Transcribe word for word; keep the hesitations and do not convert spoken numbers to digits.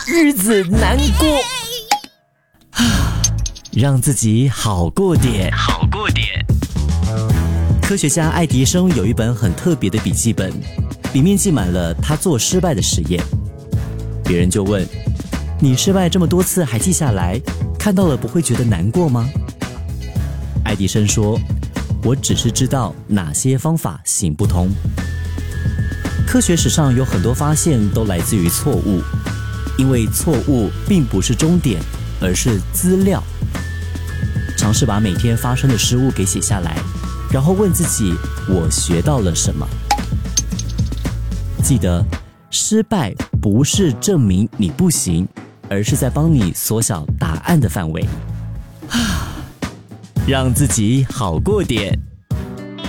日子难过，让自己好过点，好过点。科学家爱迪生有一本很特别的笔记本，里面记满了他做失败的实验。别人就问：你失败这么多次还记下来，看到了不会觉得难过吗？爱迪生说：我只是知道哪些方法行不通。科学史上有很多发现都来自于错误，因为错误并不是终点，而是资料。尝试把每天发生的失误给写下来，然后问自己：我学到了什么？记得，失败不是证明你不行，而是在帮你缩小答案的范围。让自己好过点。